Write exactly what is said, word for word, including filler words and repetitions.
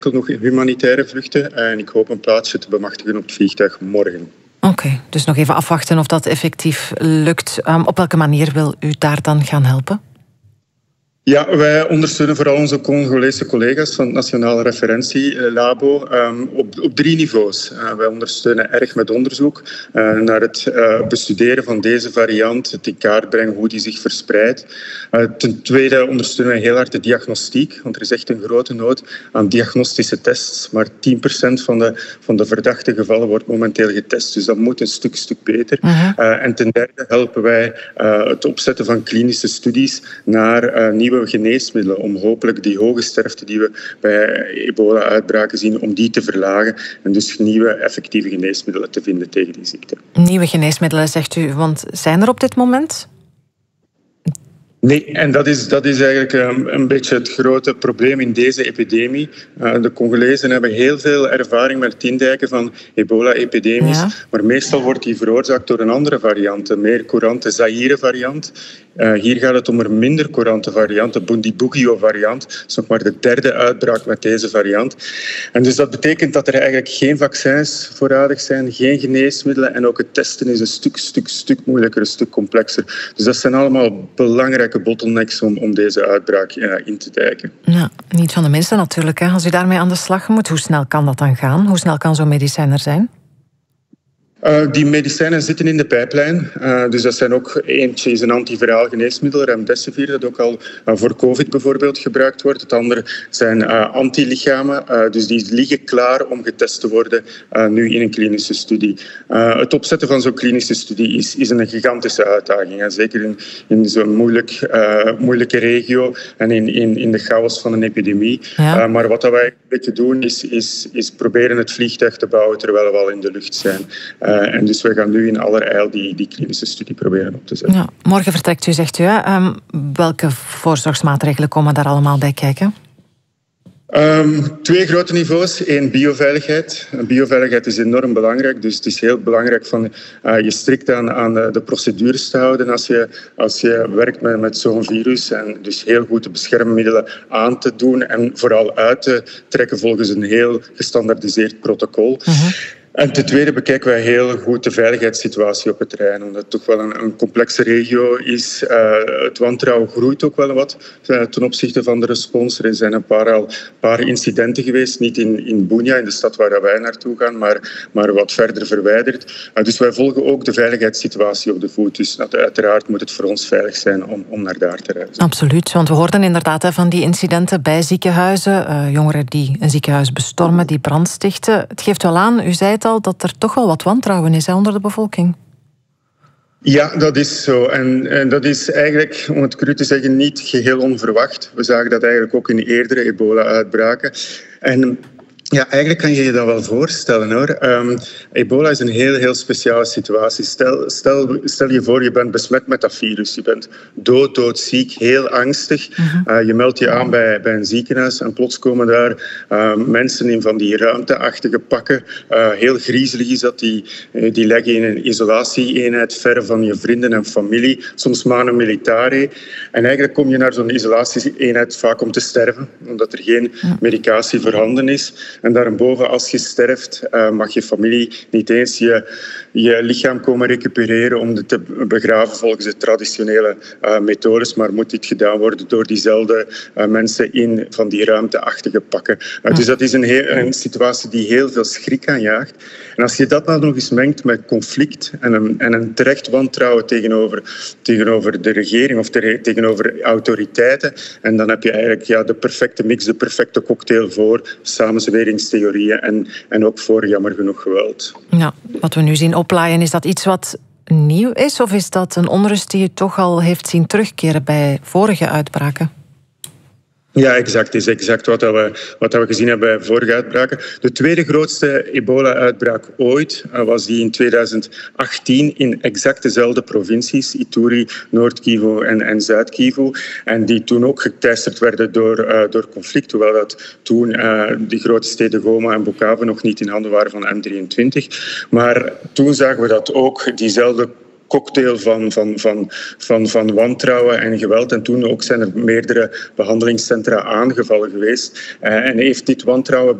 nog humanitaire vluchten en ik hoop een plaatsje te bemachtigen op het vliegtuig morgen. Oké, okay, dus nog even afwachten of dat effectief lukt. Um, op welke manier wil u daar dan gaan helpen? Ja, wij ondersteunen vooral onze Congolese collega's van het Nationale Referentielabo um, op, op drie niveaus. Uh, wij ondersteunen erg met onderzoek uh, naar het uh, bestuderen van deze variant, het in kaart brengen hoe die zich verspreidt. Uh, ten tweede ondersteunen wij heel hard de diagnostiek, want er is echt een grote nood aan diagnostische tests. Maar tien procent van de, van de verdachte gevallen wordt momenteel getest, dus dat moet een stuk, stuk beter. Uh-huh. Uh, en ten derde helpen wij uh, het opzetten van klinische studies naar uh, nieuwe geneesmiddelen om hopelijk die hoge sterfte die we bij ebola-uitbraken zien, om die te verlagen en dus nieuwe effectieve geneesmiddelen te vinden tegen die ziekte. Nieuwe geneesmiddelen, zegt u, want zijn er op dit moment? Nee, en dat is, dat is eigenlijk een, een beetje het grote probleem in deze epidemie. Uh, de Congolezen hebben heel veel ervaring met het indijken van ebola-epidemies, ja. Maar meestal wordt die veroorzaakt door een andere variant, een meer courante Zaire-variant. Uh, hier gaat het om een minder courante variant, de Bundibugyo-variant. Dat is nog maar de derde uitbraak met deze variant. En dus dat betekent dat er eigenlijk geen vaccins voorradig zijn, geen geneesmiddelen en ook het testen is een stuk, stuk, stuk moeilijker, een stuk complexer. Dus dat zijn allemaal belangrijke bottlenecks om, om deze uitbraak uh, in te dijken. Nou, niet van de minste natuurlijk. Hè. Als u daarmee aan de slag moet, hoe snel kan dat dan gaan? Hoe snel kan zo'n medicijn er zijn? Uh, die medicijnen zitten in de pijplijn. Uh, dus dat zijn ook eentje is een antiviraal geneesmiddel, remdesivir, dat ook al uh, voor COVID bijvoorbeeld gebruikt wordt. Het andere zijn uh, antilichamen, uh, dus die liggen klaar om getest te worden uh, nu in een klinische studie. Uh, het opzetten van zo'n klinische studie is, is een gigantische uitdaging. Hè. Zeker in, in zo'n moeilijk, uh, moeilijke regio en in, in, in de chaos van een epidemie. Ja. Uh, maar wat wij een beetje doen is, is, is proberen het vliegtuig te bouwen terwijl we al in de lucht zijn. Uh, Uh, en dus we gaan nu in allerijl die, die klinische studie proberen op te zetten. Ja, morgen vertrekt u, zegt u. Hè? Um, welke voorzorgsmaatregelen komen daar allemaal bij kijken? Um, twee grote niveaus. Eén, bioveiligheid. Bioveiligheid is enorm belangrijk. Dus het is heel belangrijk van uh, je strikt aan, aan de, de procedures te houden als je, als je werkt met, met zo'n virus. En dus heel goed de beschermmiddelen aan te doen en vooral uit te trekken volgens een heel gestandaardiseerd protocol. Uh-huh. En ten tweede bekijken wij heel goed de veiligheidssituatie op het terrein, omdat het toch wel een, een complexe regio is. Uh, het wantrouwen groeit ook wel wat uh, ten opzichte van de respons. Er zijn een paar, al, paar incidenten geweest, niet in, in Bunia, in de stad waar wij naartoe gaan, maar, maar wat verder verwijderd. Uh, dus wij volgen ook de veiligheidssituatie op de voet. Dus dat, uiteraard moet het voor ons veilig zijn om, om naar daar te reizen. Absoluut, want we hoorden inderdaad hè, van die incidenten bij ziekenhuizen. Uh, jongeren die een ziekenhuis bestormen, die brand stichten. Het geeft wel aan, u zei al dat er toch wel wat wantrouwen is hè, onder de bevolking. Ja, dat is zo. En, en dat is eigenlijk, om het cru te zeggen, niet geheel onverwacht. We zagen dat eigenlijk ook in eerdere ebola-uitbraken. En ja, eigenlijk kan je je dat wel voorstellen, hoor. Um, ebola is een heel, heel speciale situatie. Stel, stel, stel je voor, je bent besmet met dat virus. Je bent dood, doodziek, heel angstig. Uh, je meldt je aan bij, bij een ziekenhuis en plots komen daar uh, mensen in van die ruimteachtige pakken. Uh, heel griezelig is dat. Die, uh, die leggen in een isolatieeenheid ver van je vrienden en familie. Soms manu militari. En eigenlijk kom je naar zo'n isolatieeenheid vaak om te sterven, omdat er geen medicatie voorhanden is. En daarboven, als je sterft, uh, mag je familie niet eens je, je lichaam komen recupereren om het te begraven volgens de traditionele uh, methodes, maar moet dit gedaan worden door diezelfde uh, mensen in van die ruimteachtige pakken. Uh, dus dat is een, heel, een situatie die heel veel schrik aanjaagt. En als je dat nou nog eens mengt met conflict en een, en een terecht wantrouwen tegenover, tegenover de regering of te, tegenover autoriteiten, en dan heb je eigenlijk ja, de perfecte mix, de perfecte cocktail voor samenzweringstheorieën en, en ook voor jammer genoeg geweld. Ja, wat we nu zien oplaaien, is dat iets wat nieuw is? Of is dat een onrust die je toch al heeft zien terugkeren bij vorige uitbraken? Ja, exact. Het is exact wat we, wat we gezien hebben bij vorige uitbraken. De tweede grootste ebola-uitbraak ooit was die in tweeduizend achttien in exact dezelfde provincies, Ituri, Noord-Kivu en, en Zuid-Kivu. En die toen ook geteisterd werden door, uh, door conflict, hoewel dat toen uh, die grote steden Goma en Bukavu nog niet in handen waren van M drieëntwintig. Maar toen zagen we dat ook diezelfde cocktail van, van, van, van, van wantrouwen en geweld. En toen ook zijn er meerdere behandelingscentra aangevallen geweest. Uh, en heeft dit wantrouwen